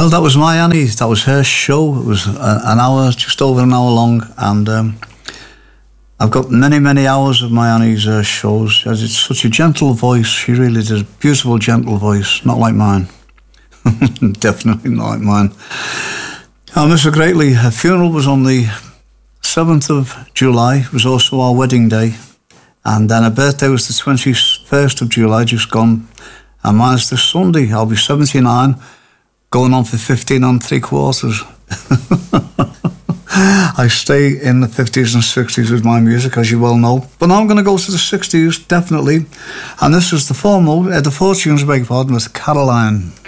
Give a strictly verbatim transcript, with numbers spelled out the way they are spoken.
Well, that was my Annie. That was her show. It was a, an hour, just over an hour long, and um, I've got many, many hours of my Annie's uh, shows. As it's such a gentle voice. She really did a beautiful, gentle voice. Not like mine. Definitely not like mine. I miss her greatly. Her funeral was on the seventh of July. It was also our wedding day. And then her birthday was the twenty-first of July, just gone. And mine's this Sunday. I'll be seventy-nine, going on for fifteen and three quarters. I stay in the fifties and sixties with my music, as you well know. But now I'm going to go to the sixties, definitely. And this is the formal, uh, the Fortunes, beg your pardon, with Caroline.